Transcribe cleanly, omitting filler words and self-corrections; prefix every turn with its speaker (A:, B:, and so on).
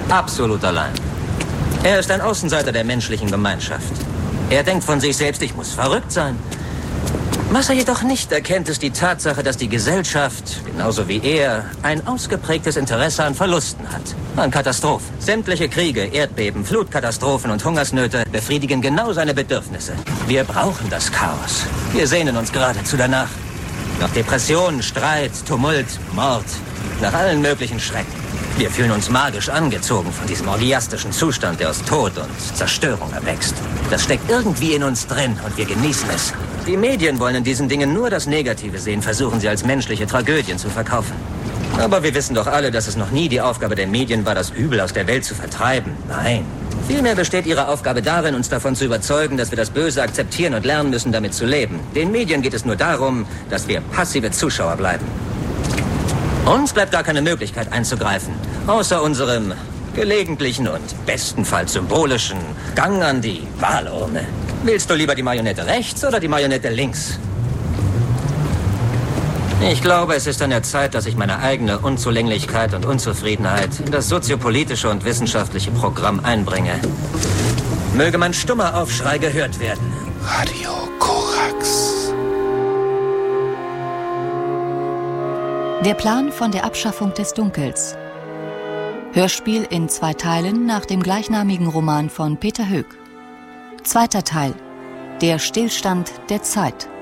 A: Absolut allein. Er ist ein Außenseiter der menschlichen Gemeinschaft. Er denkt von sich selbst, ich muss verrückt sein. Was er jedoch nicht erkennt, ist die Tatsache, dass die Gesellschaft, genauso wie er, ein ausgeprägtes Interesse an Verlusten hat. An Katastrophen. Sämtliche Kriege, Erdbeben, Flutkatastrophen und Hungersnöte befriedigen genau seine Bedürfnisse. Wir brauchen das Chaos. Wir sehnen uns geradezu danach. Nach Depressionen, Streit, Tumult, Mord. Nach allen möglichen Schrecken. Wir fühlen uns magisch angezogen von diesem orgiastischen Zustand, der aus Tod und Zerstörung erwächst. Das steckt irgendwie in uns drin und wir genießen es. Die Medien wollen in diesen Dingen nur das Negative sehen, versuchen sie als menschliche Tragödien zu verkaufen. Aber wir wissen doch alle, dass es noch nie die Aufgabe der Medien war, das Übel aus der Welt zu vertreiben. Nein. Vielmehr besteht ihre Aufgabe darin, uns davon zu überzeugen, dass wir das Böse akzeptieren und lernen müssen, damit zu leben. Den Medien geht es nur darum, dass wir passive Zuschauer bleiben. Uns bleibt gar keine Möglichkeit einzugreifen, außer unserem gelegentlichen und bestenfalls symbolischen Gang an die Wahlurne. Willst du lieber die Marionette rechts oder die Marionette links? Ich glaube, es ist an der Zeit, dass ich meine eigene Unzulänglichkeit und Unzufriedenheit in das soziopolitische und wissenschaftliche Programm einbringe. Möge mein stummer Aufschrei gehört werden.
B: Radio Korax.
C: Der Plan von der Abschaffung des Dunkels. Hörspiel in 2 Teilen nach dem gleichnamigen Roman von Peter Hoek. 2. Teil. Der Stillstand der Zeit.